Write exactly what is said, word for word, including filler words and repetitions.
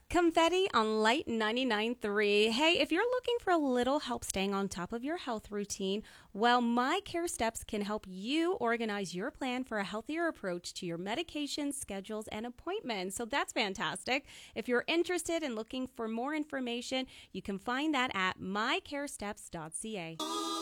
Confetti on Light ninety-nine point three. Hey, if you're looking for a little help staying on top of your health routine, well, My Care Steps can help you organize your plan for a healthier approach to your medications, schedules, and appointments. So that's fantastic. If you're interested in looking for more information, you can find that at my care steps dot c a.